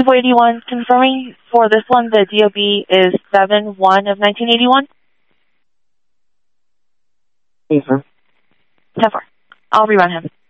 2481, confirming for this one, the DOB is 7/1 of 1981? Yes, sir. 10-4. I'll rerun him.